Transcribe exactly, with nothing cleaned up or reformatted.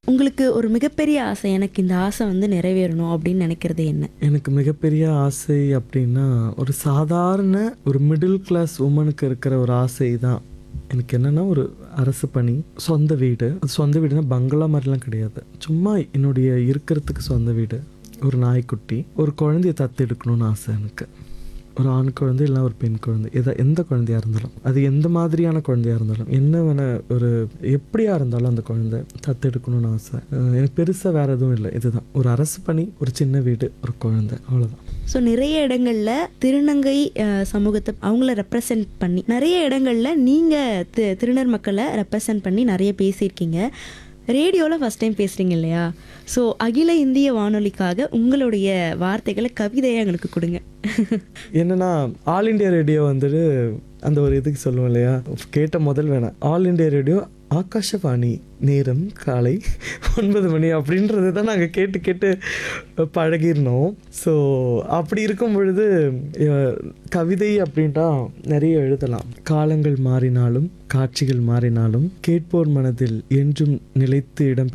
உங்களுக்கு ஒரு மிகப்பெரிய ஆசை, எனக்கு இந்த ஆசை வந்து நிறைவேறணும் அப்படின்னு நினைக்கிறது என்ன? எனக்கு மிகப்பெரிய ஆசை அப்படின்னா ஒரு சாதாரண ஒரு மிடில் கிளாஸ் உமனுக்கு இருக்கிற ஒரு ஆசை தான். எனக்கு என்னென்னா ஒரு அரசு பணி, சொந்த வீடு. அது சொந்த வீடுனா பங்களா மாதிரிலாம் கிடையாது, சும்மா என்னுடைய இருக்கிறதுக்கு சொந்த வீடு, ஒரு நாய்க்குட்டி, ஒரு குழந்தைய தத்து எடுக்கணும்னு ஆசை எனக்கு. ஒரு ஆண் குழந்தை இல்லை ஒரு பெண் குழந்தை, எதை எந்த குழந்தையாக இருந்தாலும், அது எந்த மாதிரியான குழந்தையாக இருந்தாலும், என்ன வேணா ஒரு எப்படியா இருந்தாலும் அந்த குழந்தை தத்தெடுக்கணும்னு ஆசை. எனக்கு பெருசாக வேறு எதுவும் இல்லை, இதுதான். ஒரு அரசு பணி, ஒரு சின்ன வீடு, ஒரு குழந்தை, அவ்வளோதான். ஸோ நிறைய இடங்களில் திருநங்கை சமூகத்தை அவங்கள ரெப்ரசன்ட் பண்ணி, நிறைய இடங்களில் நீங்கள் தி திருநர் மக்களை ரெப்ரசன்ட் பண்ணி நிறைய பேசியிருக்கீங்க. ரேடியோவில் ஃபஸ்ட் டைம் பேசுகிறீங்க இல்லையா? ஸோ அகில இந்திய வானொலிக்காக உங்களுடைய வார்த்தைகளை கவிதையாக எங்களுக்கு கொடுங்க. என்னன்னா, ஆல் இண்டியா ரேடியோ வந்துட்டு அந்த ஒரு இதுக்கு சொல்லுவோம் இல்லையா, கேட்ட முதல் வேணாம், ஆல் இண்டியா ரேடியோ ஆகாஷவாணி, நேரம் காலை ஒன்பது மணி அப்படின்றது தான் நாங்கள் கேட்டு கேட்டு பழகிருந்தோம். ஸோ அப்படி இருக்கும் பொழுது கவிதை அப்படின்ட்டா நிறைய எழுதலாம். காலங்கள் மாறினாலும் காட்சிகள் மாறினாலும் கேட்போர் மனதில் என்றும் நிலைத்து இடம்